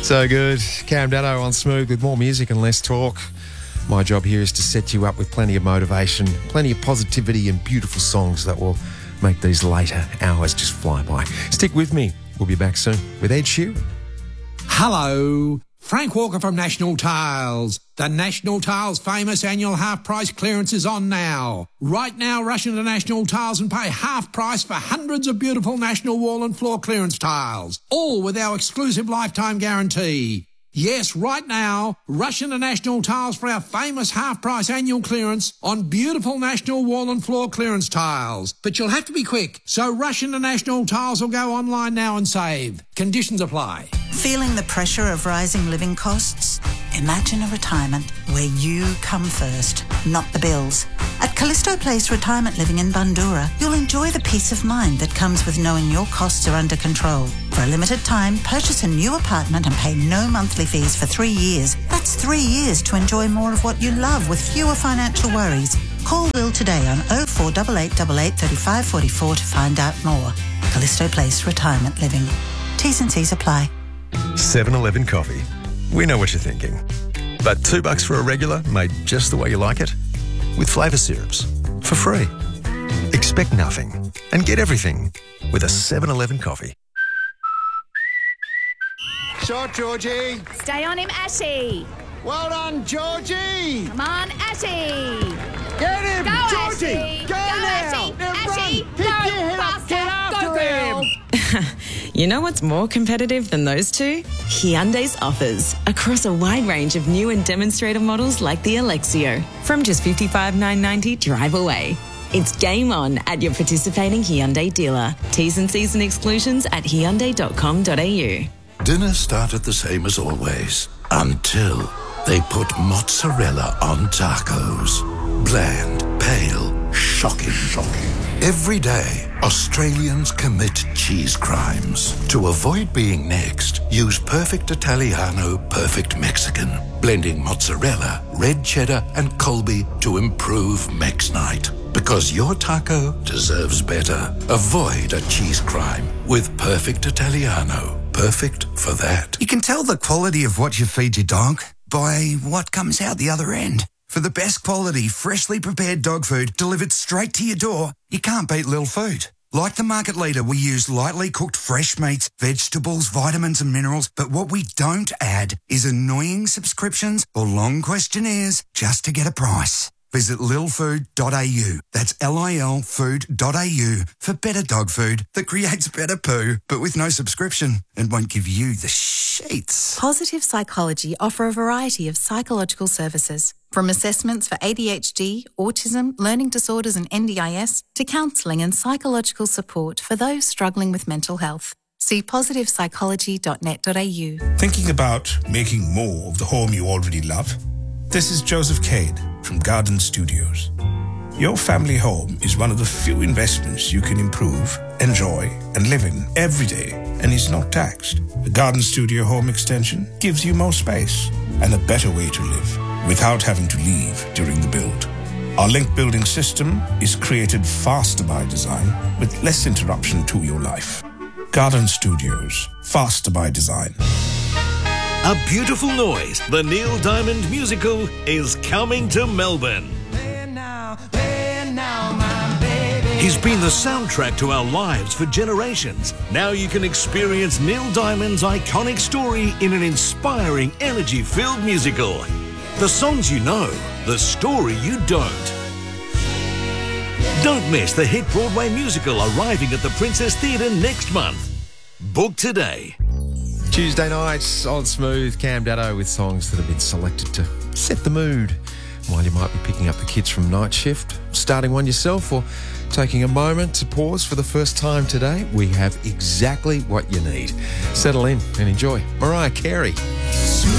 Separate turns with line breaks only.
So good. Cam Datto on Smooth with more music and less talk. My job here is to set you up with plenty of motivation, plenty of positivity and beautiful songs that will make these later hours just fly by. Stick with me. We'll be back soon with Ed Sheeran.
Hello, Frank Walker from National Tiles. The National Tiles famous annual half-price clearance is on now. Right now, rush into National Tiles and pay half price for hundreds of beautiful National wall and floor clearance tiles, all with our exclusive lifetime guarantee. Yes, right now, rush into National Tiles for our famous half-price annual clearance on beautiful National wall and floor clearance tiles. But you'll have to be quick, so rush into National Tiles or go online now and save. Conditions apply.
Feeling the pressure of rising living costs? Imagine a retirement where you come first, not the bills. At Callisto Place Retirement Living in Bundoora, you'll enjoy the peace of mind that comes with knowing your costs are under control. For a limited time, purchase a new apartment and pay no monthly fees for 3 years. That's 3 years to enjoy more of what you love with fewer financial worries. Call Will today on 048888 3544 to find out more. Callisto Place Retirement Living. T's and C's apply.
7-Eleven coffee. We know what you're thinking. But $2 for a regular made just the way you like it? With flavour syrups. For free. Expect nothing and get everything with a 7-Eleven coffee.
Shot, Georgie.
Stay on him, Ashy.
Well done, Georgie.
Come on, Ashy.
Get him,
Go,
Georgie.
Ashy.
Go now.
Ashy.
Now
Ashy.
run.
Go,
Pick your head up.
faster.
Get after
Go,
him.
girl.
You know what's more competitive than those two? Hyundai's offers across a wide range of new and demonstrator models like the Alexio. From just $55,990 drive away. It's game on at your participating Hyundai dealer. T's and C's and exclusions at hyundai.com.au.
Dinner started the same as always, until they put mozzarella on tacos. Bland, pale, shocking. Every day, Australians commit cheese crimes. To avoid being next, use Perfect Italiano, Perfect Mexican, blending mozzarella, red cheddar, and Colby to improve Mex Night. Because your taco deserves better. Avoid a cheese crime with Perfect Italiano. Perfect for that.
You can tell the quality of what you feed your dog by what comes out the other end. For the best quality, freshly prepared dog food delivered straight to your door, you can't beat Lil Food. Like the market leader, we use lightly cooked fresh meats, vegetables, vitamins and minerals, but what we don't add is annoying subscriptions or long questionnaires just to get a price. Visit lilfood.au. That's lilfood.au for better dog food that creates better poo, but with no subscription and won't give you the sheets.
Positive Psychology offer a variety of psychological services, from assessments for ADHD, autism, learning disorders and NDIS, to counselling and psychological support for those struggling with mental health. See positivepsychology.net.au.
Thinking about making more of the home you already love? This is Joseph Cade from Garden Studios. Your family home is one of the few investments you can improve, enjoy, and live in every day, and is not taxed. The Garden Studio Home Extension gives you more space and a better way to live without having to leave during the build. Our link building system is created faster by design with less interruption to your life. Garden Studios, faster by design.
A Beautiful Noise, the Neil Diamond musical, is coming to Melbourne. He's been the soundtrack to our lives for generations. Now you can experience Neil Diamond's iconic story in an inspiring, energy-filled musical. The songs you know, the story you don't. Don't miss the hit Broadway musical arriving at the Princess Theatre next month. Book today.
Tuesday nights on Smooth, Cam Datto with songs that have been selected to set the mood. While you might be picking up the kids from night shift, starting one yourself, or taking a moment to pause for the first time today, we have exactly what you need. Settle in and enjoy Mariah Carey.